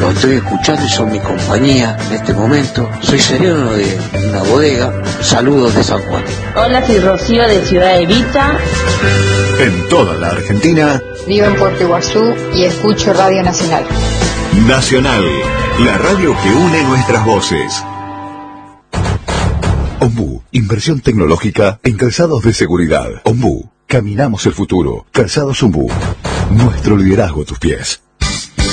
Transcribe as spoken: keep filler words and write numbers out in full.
Los estoy escuchando y son mi compañía en este momento. Soy sereno de una bodega. Saludos de San Juan. Hola, soy Rocío de Ciudad Evita. En toda la Argentina. Vivo en Puerto Iguazú y escucho Radio Nacional. Nacional, la radio que une nuestras voces. Ombú, inversión tecnológica en calzados de seguridad. Ombú, caminamos el futuro. Calzados Ombú, nuestro liderazgo a tus pies.